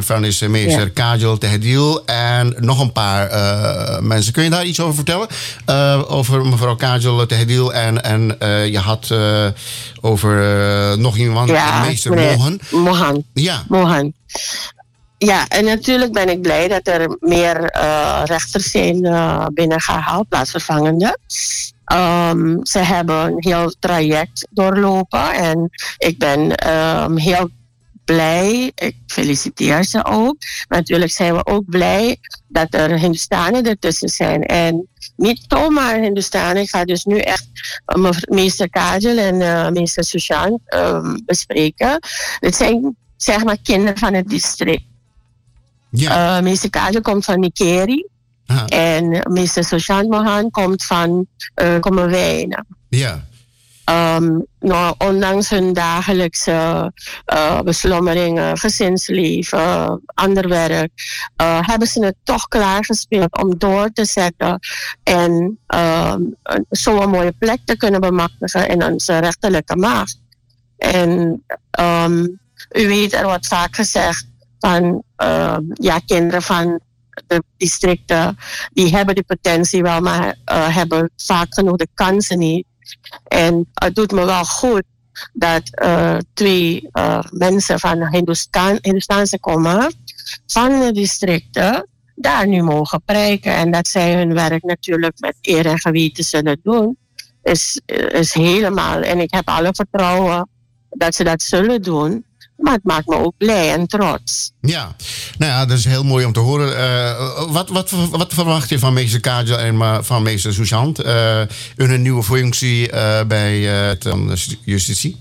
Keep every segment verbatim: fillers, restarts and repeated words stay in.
daarvan is uh, meester ja. Kajol Tehdil en nog een paar uh, mensen. Kun je daar iets over vertellen? Uh, over mevrouw Kajol Tehdil en, en uh, je had uh, over uh, nog iemand, ja, meester nee, Mohan. Mohan. Ja. Mohan. Ja, en natuurlijk ben ik blij dat er meer uh, rechters zijn uh, binnengehaald, plaatsvervangende. Um, ze hebben een heel traject doorlopen en ik ben um, heel blij. Ik feliciteer ze ook. Maar natuurlijk zijn we ook blij dat er Hindustanen ertussen zijn. En niet zomaar Hindustanen. Ik ga dus nu echt uh, meester Kajol en uh, meester Sushant uh, bespreken. Dit zijn zeg maar kinderen van het district. Ja. Uh, meester Kajol komt van Nikeri. Aha. En meester Sushant Mohan komt van uh, Kommerwijnen. Ja. Um, nou, ondanks hun dagelijkse uh, beslommeringen, gezinsleven, uh, ander werk, uh, hebben ze het toch klaargespeeld om door te zetten en uh, zo'n mooie plek te kunnen bemachtigen in onze rechterlijke macht. En um, u weet, er wordt vaak gezegd van uh, ja, kinderen van de districten, die hebben die potentie wel, maar uh, hebben vaak genoeg de kansen niet. En het doet me wel goed dat uh, twee uh, mensen van Hindustan, Hindustaanse komaf van de districten daar nu mogen prijken. En dat zij hun werk natuurlijk met eer en geweten zullen doen, is, is helemaal. En ik heb alle vertrouwen dat ze dat zullen doen. Maar het maakt me ook blij en trots. Ja, nou ja, dat is heel mooi om te horen. Uh, wat, wat, wat verwacht je van meester Kajol en van meester Sushant uh, in hun nieuwe functie uh, bij uh, justitie?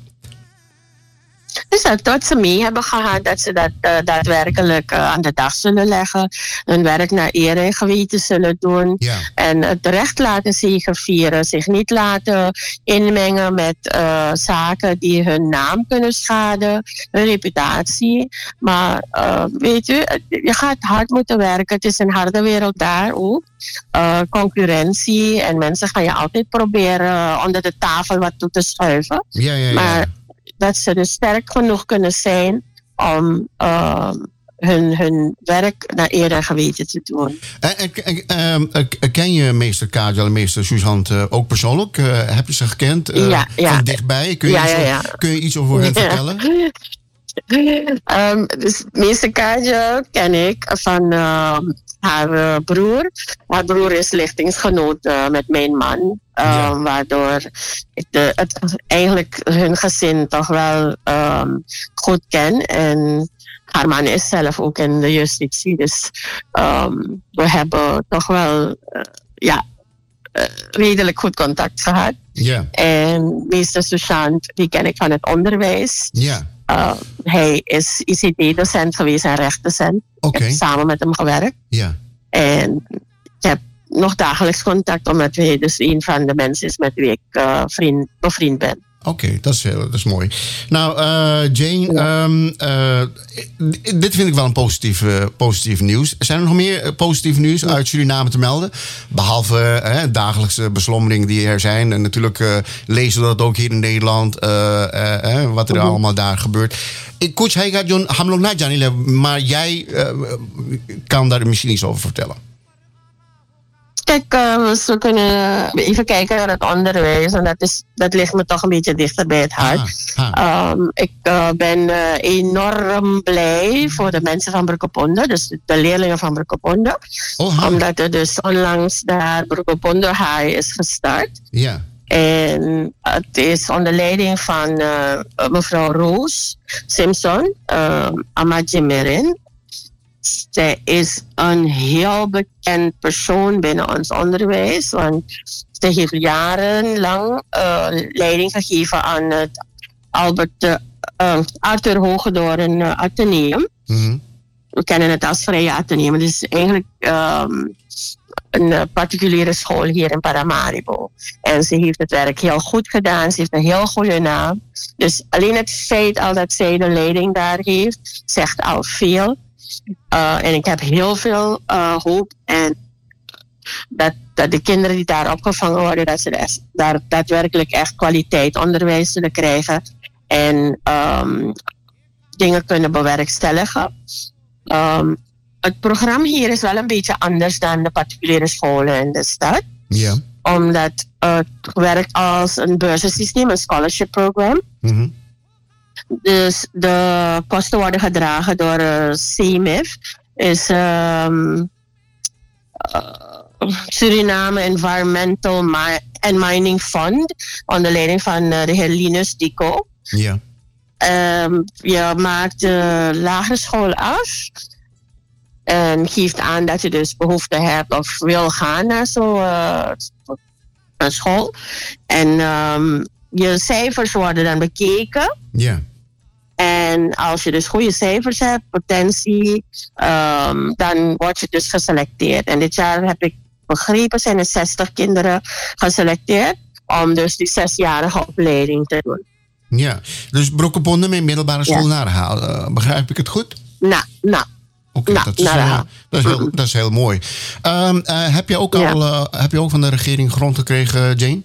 Dus dat ze mee hebben gehad, dat ze dat uh, daadwerkelijk uh, aan de dag zullen leggen. Hun werk naar eer en geweten zullen doen. Ja. En het recht laten zegevieren. Zich niet laten inmengen met uh, zaken die hun naam kunnen schaden. Hun reputatie. Maar uh, weet u, je gaat hard moeten werken. Het is een harde wereld daar ook. Uh, concurrentie. En mensen gaan je altijd proberen uh, onder de tafel wat toe te schuiven. Ja, ja, ja. Maar dat ze dus sterk genoeg kunnen zijn om uh, hun, hun werk naar eer en geweten te doen. En, en, en, uh, ken je meester Kajol en meester Sushant uh, ook persoonlijk? Uh, heb je ze gekend? Uh, ja, ja. Van dichtbij? Kun je, ja, iets, ja, ja. kun je iets over hen ja. vertellen? um, dus meester Kajol ken ik van uh, haar uh, broer. Haar broer is lichtingsgenoot uh, met mijn man. Uh, ja. Waardoor ik de, het, eigenlijk hun gezin toch wel um, goed ken. En haar man is zelf ook in de justitie. Dus um, we hebben toch wel uh, ja, uh, redelijk goed contact gehad. Ja. En meester Sushant, die ken ik van het onderwijs. Ja. Uh, hij is I C T-docent geweest en rechtdocent. Okay. Ik heb samen met hem gewerkt. Ja. En ik heb nog dagelijks contact, omdat hij dus een van de mensen is met wie ik uh, vriend, bevriend ben. Oké, okay, dat, dat is mooi. Nou, uh, Jane, ja. um, uh, dit vind ik wel een positief, uh, positief nieuws. Zijn er nog meer positief nieuws ja. uit Suriname te melden? Behalve uh, dagelijkse beslommeringen die er zijn. En natuurlijk uh, lezen we dat ook hier in Nederland, uh, uh, uh, wat er uh-huh. allemaal daar gebeurt. Coach, hij gaat John Hamlong Najani, maar jij uh, kan daar misschien iets over vertellen. Kijk, uh, we kunnen even kijken naar het onderwijs. En dat, is, dat ligt me toch een beetje dichter bij het hart. Ah, ah. Um, ik uh, ben uh, enorm blij voor de mensen van Brokopondo. Dus de leerlingen van Brokopondo. Oh, omdat er dus onlangs daar Brokopondo High is gestart. Ja. En het is onder leiding van uh, mevrouw Roos Simpson, uh, Amajimerin. Zij is een heel bekend persoon binnen ons onderwijs. Want ze heeft jarenlang uh, leiding gegeven aan het Albert, uh, Arthur Hogedoren uh, Atheneum. Mm-hmm. We kennen het als Vrije Atheneum. Het is eigenlijk um, een uh, particuliere school hier in Paramaribo. En ze heeft het werk heel goed gedaan. Ze heeft een heel goede naam. Dus alleen het feit al dat zij de leiding daar heeft, zegt al veel. Uh, en ik heb heel veel uh, hoop en dat, dat de kinderen die daar opgevangen worden, dat ze de, daar daadwerkelijk echt kwaliteit onderwijs zullen krijgen en um, dingen kunnen bewerkstelligen. Um, het programma hier is wel een beetje anders dan de particuliere scholen in de stad. Ja. Omdat het werkt als een beurzensysteem, een scholarship program. Mm-hmm. Dus de kosten worden gedragen door uh, C M I F. Is um, uh, Suriname Environmental Mi- and Mining Fund. Onder leiding van uh, de heer Linus Dico. Ja. Um, je maakt de lagere school af. En geeft aan dat je dus behoefte hebt of wil gaan naar zo'n uh, school. En um, je cijfers worden dan bekeken. Ja. En als je dus goede cijfers hebt, potentie, um, dan word je dus geselecteerd. En dit jaar heb ik begrepen, zijn er zestig kinderen geselecteerd om dus die zesjarige opleiding te doen. Ja, dus Brokkeponde met middelbare school Ja. naar haal. Uh, begrijp ik het goed? Nou, nou. Oké, Nou, dat, is, nou, uh, nou. dat, is heel, dat is heel mooi. Um, uh, heb, je ook Ja. al, uh, heb je ook van de regering grond gekregen, Jane?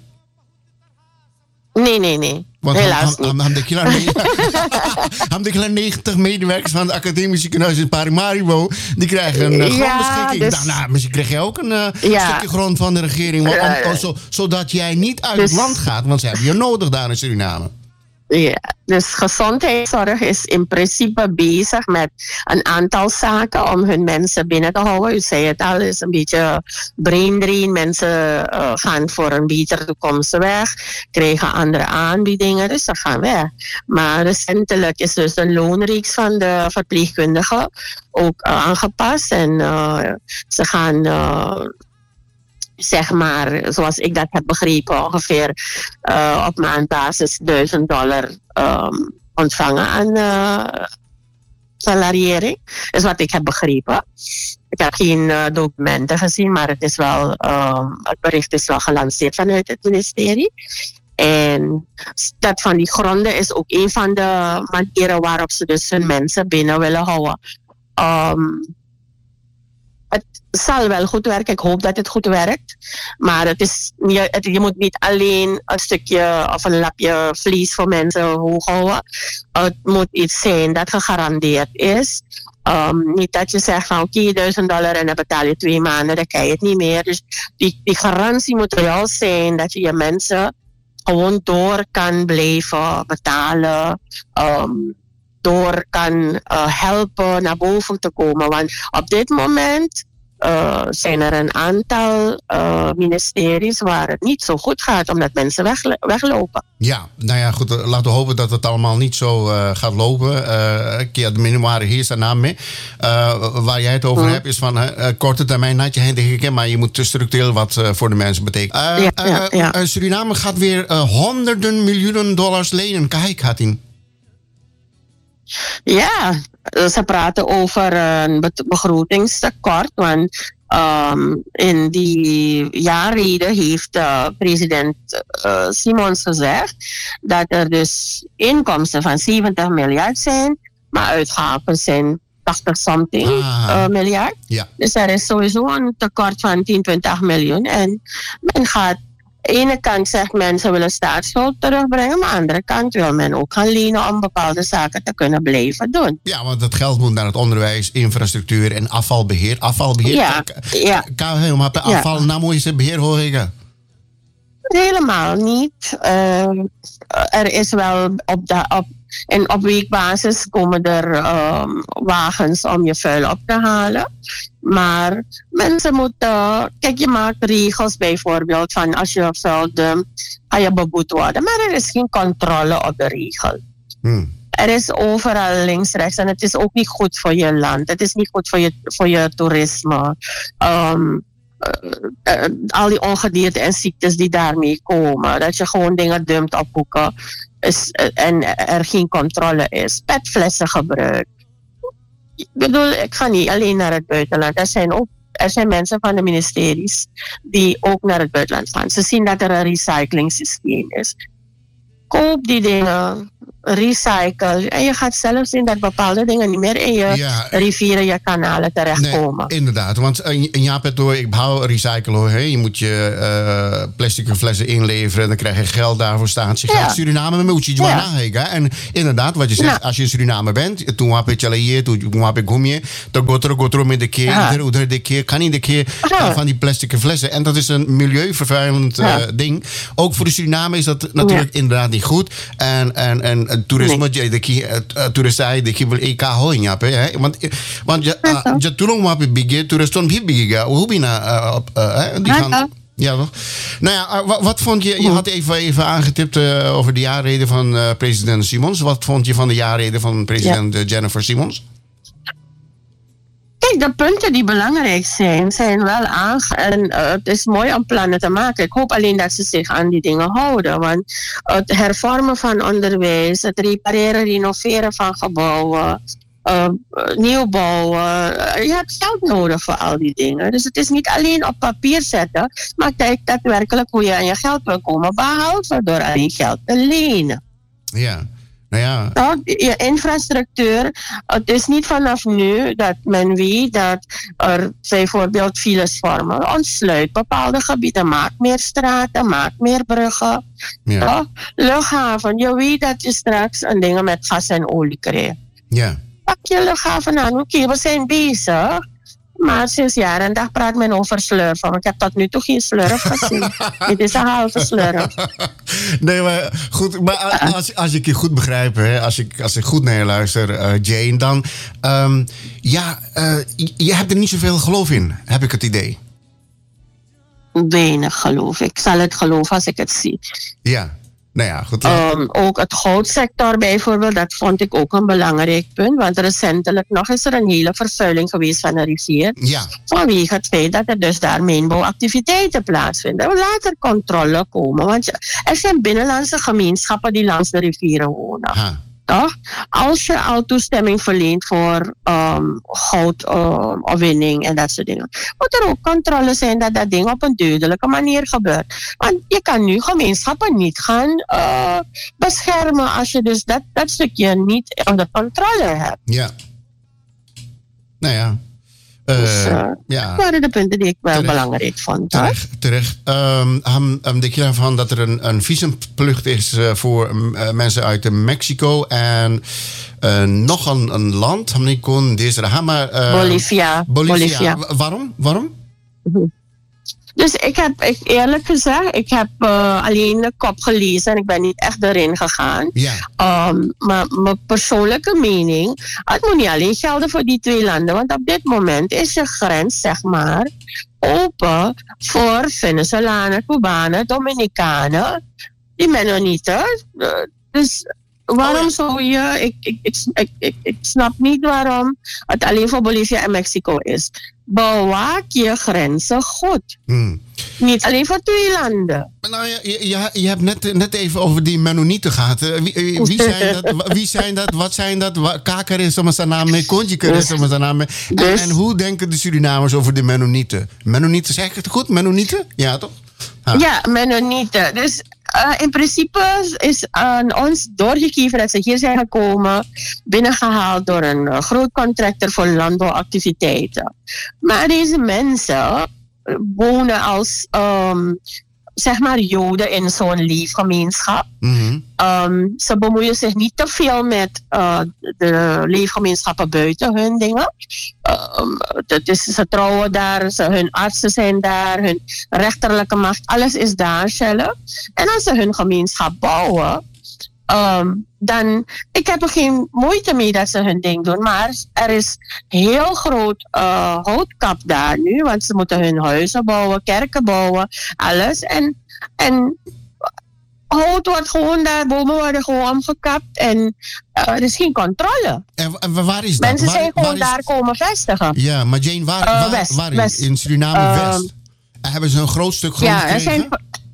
Nee, nee, nee. Want Helaas ham- ham- niet. ham- de kila ne- ham de kila negentig medewerkers van het Academisch Ziekenhuis in Paramaribo, die krijgen een uh, Ja, grondbeschikking. dus- Ik dacht, nou, misschien krijg jij ook een uh, Ja. stukje grond van de regering, want, om- Ja, ja. om- zo, zodat jij niet uit Dus- het land gaat, want ze hebben je nodig daar in Suriname. Ja, dus gezondheidszorg is in principe bezig met een aantal zaken om hun mensen binnen te houden. U zei het al, het is een beetje brain drain. Mensen uh, gaan voor een betere toekomst weg, krijgen andere aanbiedingen, dus ze gaan weg. Maar recentelijk is dus de loonreeks van de verpleegkundigen ook uh, aangepast en uh, ze gaan... Uh, zeg maar, zoals ik dat heb begrepen, ongeveer uh, op maandbasis duizend dollar um, ontvangen aan uh, salariering. Is wat ik heb begrepen. Ik heb geen uh, documenten gezien, maar het is wel, um, het bericht is wel gelanceerd vanuit het ministerie. En dat van die gronden is ook een van de manieren waarop ze dus hun mensen binnen willen houden. Um, Het zal wel goed werken. Ik hoop dat het goed werkt. Maar het is, je, het, je moet niet alleen een stukje of een lapje vlees voor mensen hoog houden. Het moet iets zijn dat gegarandeerd is. Um, niet dat je zegt van oké, okay, duizend dollar en dan betaal je twee maanden, dan krijg je het niet meer. Dus die, die garantie moet er wel zijn dat je je mensen gewoon door kan blijven betalen. Um, door kan uh, helpen naar boven te komen. Want op dit moment uh, zijn er een aantal uh, ministeries waar het niet zo goed gaat, omdat mensen weg, weglopen. Ja, nou ja, goed. uh, Laten we hopen dat het allemaal niet zo uh, gaat lopen. Uh, ja, de minimale hier staat naam mee. Uh, waar jij het over Hmm. hebt is van uh, korte termijn had je heen, maar je moet structureel wat uh, voor de mensen betekenen. Uh, Ja, ja, uh, ja. uh, Suriname gaat weer uh, honderden miljoenen dollars lenen. Kijk, gaat in. Ja, ze praten over een be- begrotingstekort. Want um, in die jaarreden heeft uh, president uh, Simons gezegd dat er dus inkomsten van zeventig miljard zijn, maar uitgaven zijn tachtig something Ah. uh, miljard. Ja. Dus er is sowieso een tekort van tien, twintig miljoen. En men gaat, aan de ene kant zegt men ze willen staatsschuld terugbrengen, maar aan de andere kant wil men ook gaan lenen om bepaalde zaken te kunnen blijven doen. Ja, want dat geld moet naar het onderwijs, infrastructuur en afvalbeheer. Afvalbeheer. Ja, K- ja. k- helemaal bij Ja. afval, nou moet je ze beheer horen. Helemaal niet. Uh, er is wel op, de, op, en op weekbasis komen er um, wagens om je vuil op te halen. Maar mensen moeten... Kijk, je maakt regels bijvoorbeeld van als je vuil dumpt, ga je beboet worden. Maar er is geen controle op de regel. Hmm. Er is overal links, rechts en het is ook niet goed voor je land. Het is niet goed voor je, voor je toerisme. Um, uh, uh, al die ongedierte en ziektes die daarmee komen. Dat je gewoon dingen dumpt op hoeken is, uh, en er geen controle is. Petflessen gebruik. Ik bedoel, ik ga niet alleen naar het buitenland. Er zijn ook er zijn mensen van de ministeries die ook naar het buitenland gaan. Ze zien dat er een recycling systeem is. Koop die dingen. recycle. En je gaat zelf zien dat bepaalde dingen niet meer in je Ja. rivieren, je kanalen terechtkomen. Nee, inderdaad, want een, een jaar per door, ik hou recyclen hoor. Hè. Je moet je uh, plastic flessen inleveren en dan krijg je geld daarvoor staan. Je gaat Ja. in Suriname, maar moet je iets Ja. nadenken. En inderdaad, wat je zegt, Ja. als je in Suriname bent, toen heb ik hier, toen heb ik gomje, dan gaat er ook met de keer, Ja. ieder de keer, kan niet de keer Ja. uh, van die plastic flessen. En dat is een milieuvervuilend uh, Ja. ding. Ook voor de Suriname is dat natuurlijk Ja. inderdaad niet goed. En, en, en, en toerisme, Nee. de keer, uh, toeristen, de keer wil E K hoien, ja, hè. Want, want je, uh, Ja. je toen maar bij big, toeristen bij big, hoe ben je op, uh, die gaan. Ja. Ja, toch? Nou ja, wat, wat vond je? Je had even, even aangetipt uh, over de jaarreden van uh, president Simons. Wat vond je van de jaarreden van president ja. Jennifer Simons? Kijk, de punten die belangrijk zijn, zijn wel aange... En uh, het is mooi om plannen te maken. Ik hoop alleen dat ze zich aan die dingen houden. Want het hervormen van onderwijs, het repareren, renoveren van gebouwen, uh, nieuwbouwen. Uh, je hebt geld nodig voor al die dingen. Dus het is niet alleen op papier zetten, maar kijk daadwerkelijk hoe je aan je geld wil komen, behalve door alleen geld te lenen. Ja. Nou ja. Nou, je infrastructuur, het is niet vanaf nu dat men weet dat er bijvoorbeeld files vormen. Ontsluit bepaalde gebieden, maak meer straten, maak meer bruggen. Ja. Ja, luchthaven, je weet dat je straks een dingen met gas en olie krijgt. Ja. Pak je luchthaven aan, oké, okay, we zijn bezig. Maar sinds jaar en dag praat men over slurfen. Ik heb tot nu toe geen slurf gezien. Dit is een halve slurf. Nee, maar goed. Maar als, als ik je goed begrijp, hè, als, ik, als ik goed naar je luister, uh, Jane, dan... Um, ja, uh, je hebt er niet zoveel geloof in, heb ik het idee. Weinig geloof. Ik zal het geloven als ik het zie. Ja. Nou ja, goed. Um, ook het goudsector bijvoorbeeld, dat vond ik ook een belangrijk punt. Want recentelijk nog is er een hele vervuiling geweest van de rivier. Ja. Vanwege het feit dat er dus daar mijnbouwactiviteiten plaatsvinden. Laat er controle komen. Want er zijn binnenlandse gemeenschappen die langs de rivieren wonen. Ha. Toch? Als je al toestemming verleent voor um, goudopwinning uh, en dat soort dingen, moet er ook controle zijn dat dat ding op een duidelijke manier gebeurt. Want je kan nu gemeenschappen niet gaan uh, beschermen als je dus dat, dat stukje niet onder controle hebt. Ja. Nou ja. Uh, dus, uh, ja. Dat waren de punten die ik wel terecht. belangrijk vond. Terecht, terecht. Um, um, um, denk je ervan dat er een, een visumplicht is uh, voor uh, mensen uit Mexico en uh, nog een, een land? Deze, maar, uh, Bolivia. Bolivia. Bolivia. W- waarom? Waarom? Mm-hmm. Dus ik heb, ik, eerlijk gezegd, ik heb uh, alleen de kop gelezen en ik ben niet echt erin gegaan. Ja. Um, maar mijn persoonlijke mening, het moet niet alleen gelden voor die twee landen. Want op dit moment is je grens, zeg maar, open voor Venezolanen, Cubanen, Dominicanen, die Mennonieten. Uh, dus waarom oh, zou je, ik, ik, ik, ik, ik, ik snap niet waarom het alleen voor Bolivia en Mexico is. Bewaak je grenzen goed. Hmm. Niet alleen voor twee landen. Nou, je, je, je hebt net, net even over die Mennonieten gehad. Wie, wie, zijn dat, wie zijn dat? Wat zijn dat? Kaker is om zijn naam mee, Kontjeker is om zijn naam mee. En, en hoe denken de Surinamers over de Mennonieten? Mennonieten, zeg ik het goed? Mennonieten? Ja, toch? Ha. Ja, Mennonieten. Dus uh, in principe is aan ons doorgegeven dat ze hier zijn gekomen, binnengehaald door een uh, groot contractor voor landbouwactiviteiten. Maar deze mensen wonen als, um, zeg maar, Joden in zo'n leefgemeenschap. Mm-hmm. Um, ze bemoeien zich niet te veel met uh, de leefgemeenschappen buiten hun dingen. Um, dat is, ze trouwen daar, ze, hun artsen zijn daar, hun rechterlijke macht, alles is daar zelf. En als ze hun gemeenschap bouwen, um, dan, ik heb er geen moeite mee dat ze hun ding doen, maar er is heel groot uh, houtkap daar nu, want ze moeten hun huizen bouwen, kerken bouwen, alles. En, en hout wordt gewoon daar, bomen worden gewoon omgekapt en uh, er is geen controle. En, en waar is dat? Mensen waar, zijn gewoon waar is... daar komen vestigen. Ja, maar Jane, waar, uh, waar, west, waar west. in Suriname uh, West? Hebben ze een groot stuk grond ja, gekregen? Er zijn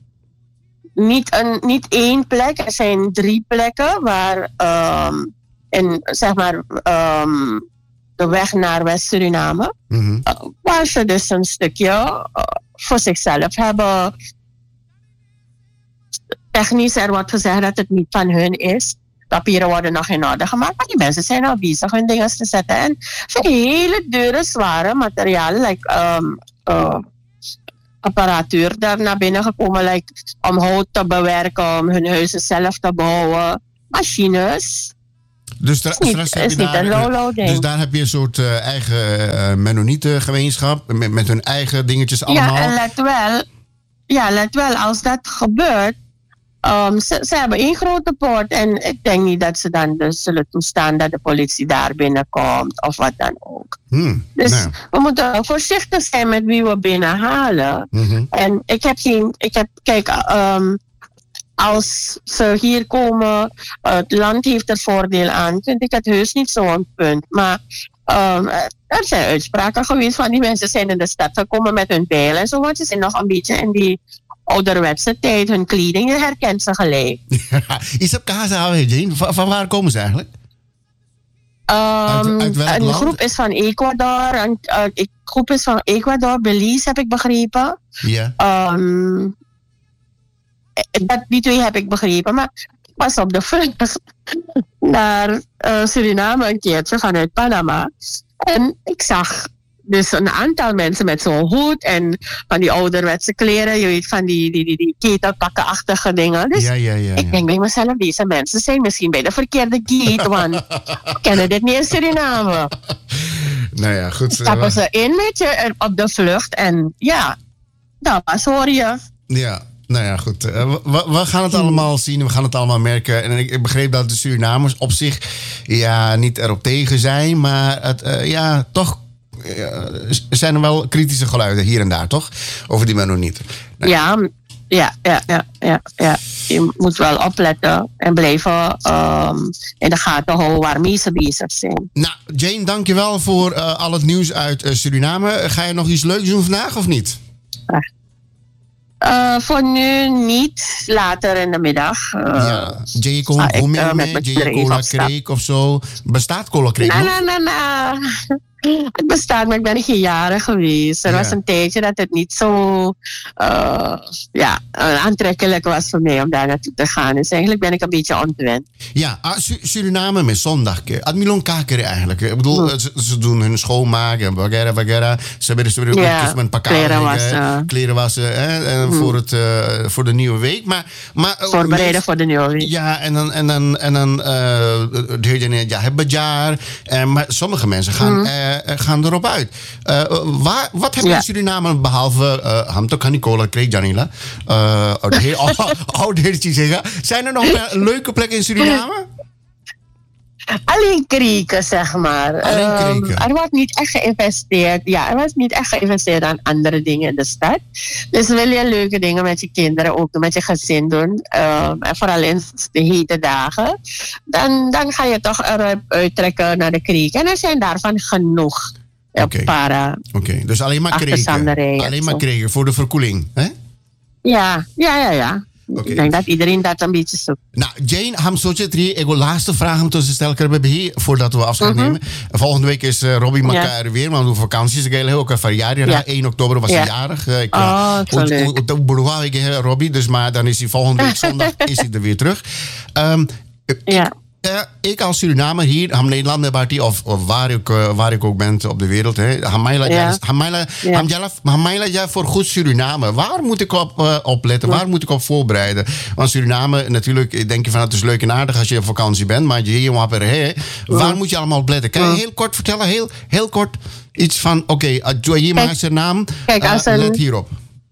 niet, een, niet één plek, er zijn drie plekken waar um, in, zeg maar, um, de weg naar West-Suriname, mm-hmm. uh, waar ze dus een stukje uh, voor zichzelf hebben. Technisch er wordt gezegd dat het niet van hun is. papieren worden nog in orde gemaakt. Maar die mensen zijn al bezig hun dingen te zetten. En voor hele dure, zware materialen, like um, uh, apparatuur daar naar binnen gekomen, like, om hout te bewerken, om hun huizen zelf te bouwen. Machines. Dus, daar, is niet, is niet een low-low ding. Dus daar heb je een soort uh, eigen uh, Mennonietengemeenschap met, met hun eigen dingetjes allemaal. Ja, en let wel, ja, let wel, als dat gebeurt, um, ze, ze hebben één grote poort en ik denk niet dat ze dan dus zullen toestaan dat de politie daar binnenkomt of wat dan ook. Hmm, dus nou. we moeten voorzichtig zijn met wie we binnenhalen. Mm-hmm. En ik heb geen, ik heb, kijk, um, als ze hier komen, het land heeft er voordeel aan, vind ik het heus niet zo'n punt. Maar um, er zijn uitspraken geweest van die mensen zijn in de stad gekomen met hun bijl en zo, want ze zijn nog een beetje in die ouderwetse tijd, hun kleding, je herkent ze gelijk. Is op Kaza, Jane? Van, van waar komen ze eigenlijk? Um, uit, uit welk een land? groep is van Ecuador, een uh, groep is van Ecuador, Belize heb ik begrepen. Ja. Um, Dat, die twee heb ik begrepen, maar ik was op de vlucht naar uh, Suriname een keertje vanuit Panama. En ik zag dus een aantal mensen met zo'n hoed en van die ouderwetse kleren, je weet, van die, die, die, die ketelpakkenachtige dingen. Dus ja, ja, ja, ja. ik denk bij mezelf, deze mensen zijn misschien bij de verkeerde gate, want we kennen dit niet in Suriname. Nou ja, goed. Stappen ze in met je op de vlucht en ja, dat was, hoor je. Ja. Nou ja, goed. Uh, we, we gaan het allemaal zien. We gaan het allemaal merken. En ik, ik begreep dat de Surinamers op zich ja, niet erop tegen zijn. Maar het, uh, ja, toch uh, zijn er wel kritische geluiden hier en daar, toch? Over die Mennonieten. Nou. Ja, ja, ja, ja, ja, ja. Je moet wel opletten en blijven um, in de gaten houden waarmee ze bezig zijn. Nou, Jane, dankjewel voor uh, al het nieuws uit uh, Suriname. Ga je nog iets leuks doen vandaag of niet? Uh. Uh, voor nu niet, later in de middag. Uh, ja, Jay Cola uh, Jay Cola Creek of zo. Bestaat Cola Creek nou, nog? Nou, nou, nou. Het bestaat, maar ik ben geen jaren geweest. Er ja. was een tijdje dat het niet zo uh, ja, aantrekkelijk was voor mij om daar naartoe te gaan. Dus eigenlijk ben ik een beetje ontwend. Ja, Suriname met zondag. Admilon Kakere eigenlijk. Ik bedoel, hm. ze, ze doen hun schoonmaken, bagera, bagera. Ze hebben dus weer ja, een paar kleren wassen. Kleren wassen hè, en hm. voor, het, uh, voor de nieuwe week. Maar, maar, Voorbereiden mensen, voor de nieuwe week. Ja, en dan, en dan, en dan uh, ja, hebben jaar. Uh, maar sommige mensen gaan... Hm. Uh, gaan erop uit. Uh, waar, wat heb je ja. in Suriname behalve Hamto uh, Nicola Creek, Janila? Uh, Oudertje zeggen. Zijn er nog leuke plekken in Suriname? Alleen krieken, zeg maar. Alleen um, er wordt niet echt geïnvesteerd. Ja, er wordt niet echt geïnvesteerd aan andere dingen in de stad. Dus wil je leuke dingen met je kinderen ook met je gezin doen. Um, en vooral in de hete dagen. Dan, dan ga je toch eruit uittrekken naar de kriek. En er zijn daarvan genoeg. Oké, okay. okay. Dus alleen maar krieken. Alleen maar krieken voor de verkoeling, hè? Ja, ja, ja, ja. Okay. Ik denk dat iedereen dat een beetje zoekt. Nou, Jane, ham soortje drie. Ik wil laatste vraag om tussen te stellen hier voordat we afscheid mm-hmm. nemen. Volgende week is uh, Robbie Makar ja. weer, maar we doen vakanties. Ik heb ook een verjaardag. Ja. één oktober was hij ja. jarig. Uh, ik, oh, zo leuk. Ik Robbie, dus maar dan is hij volgende week zondag is hij er weer terug. Um, ja. Uh, ik als Surinamer hier, ham Nederland Party of, of waar, ik, uh, waar ik ook ben op de wereld, Hamaila ja voor goed Suriname. Waar moet ik op uh, opletten? Waar moet ik op voorbereiden? Want Suriname, natuurlijk, denk je van het is leuk en aardig als je op vakantie bent, maar je hier wapper, hè? Waar moet je allemaal op letten? Kan je heel kort vertellen, heel, heel kort iets van, oké, okay, hier maakt zijn naam, kijk, uh, een, let hierop.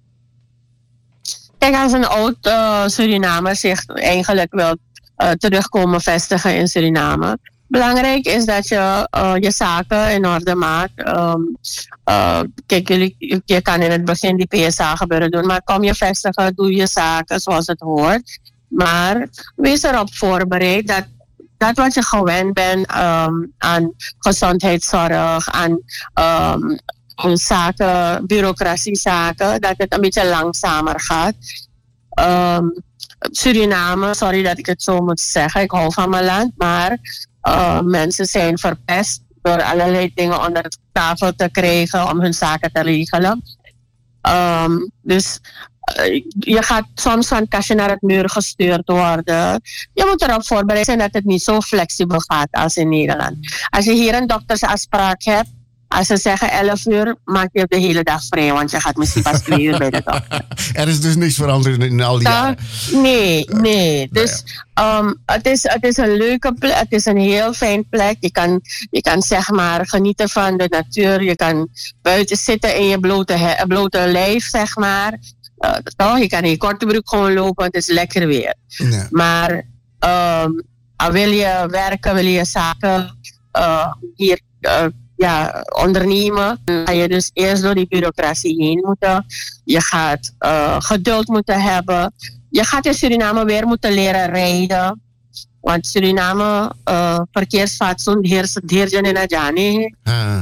Kijk, als een oud uh, Surinamer zich eigenlijk wil Uh, terugkomen vestigen in Suriname. Belangrijk is dat je uh, je zaken in orde maakt. Um, uh, kijk, je, je kan in het begin die P S A gebeuren doen, maar kom je vestigen, doe je zaken zoals het hoort. Maar wees erop voorbereid dat dat wat je gewend bent um, aan gezondheidszorg, aan um, zaken, bureaucratiezaken, dat het een beetje langzamer gaat. Um, Suriname, sorry dat ik het zo moet zeggen, ik hou van mijn land, maar uh, mensen zijn verpest door allerlei dingen onder de tafel te krijgen om hun zaken te regelen. Um, dus uh, je gaat soms van het kastje naar het muur gestuurd worden. Je moet erop voorbereid zijn dat het niet zo flexibel gaat als in Nederland. Als je hier een doktersafspraak hebt, als ze zeggen elf uur, maak je de hele dag vrij, want je gaat misschien pas twee uur bij de dokter. Er is dus niks veranderd in al die jaren? Nee, nee. Dus um, het, is, het is een leuke plek, het is een heel fijn plek. Je kan, je kan zeg maar genieten van de natuur. Je kan buiten zitten in je blote, he, blote lijf, zeg maar. Uh, toch? Je kan in je korte broek gewoon lopen, het is lekker weer. Nee. Maar um, wil je werken, wil je zaken uh, hier... Uh, Ja, ondernemen. Dan ga je dus eerst door die bureaucratie heen moeten. Je gaat uh, geduld moeten hebben. Je gaat in Suriname weer moeten leren rijden. Want Suriname, uh, verkeersfatsoen, heersen in Adjani.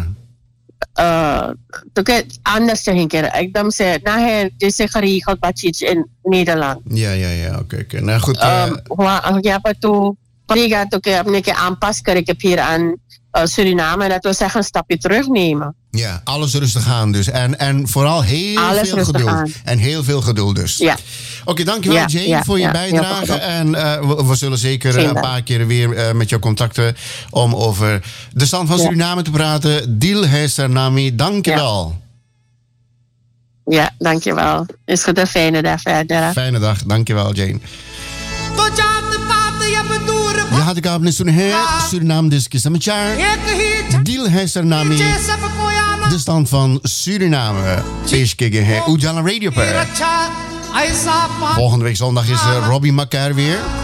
Anders zeg ik er. Ik denk dat nou, het is geregeld wat in Nederland. Ja, ja, ja. Oké, okay, oké. Okay. Nou goed. Uh... Ja, maar toen... Ik heb een keer aanpassen. Ik heb hier aan... Uh, Suriname, en dat wil zeggen een stapje terugnemen. Ja, alles rustig aan dus. En, en vooral heel alles veel geduld. Aan. En heel veel geduld dus. Ja. Oké, okay, dankjewel ja, Jane ja, voor je ja, bijdrage. En uh, we, we zullen zeker uh, een paar keer weer uh, met jou contacten om over de stand van ja. Suriname te praten. Dil Hesernami, dankjewel. Ja. ja, dankjewel. Is goed, een fijne dag verder. Fijne dag, dankjewel Jane. Je had ik op Suriname discussie met jaar. Dil Hesernami. De stand van Suriname. Peeskige Ujala Radio Per. Volgende week zondag is uh, Robbie Macaire weer.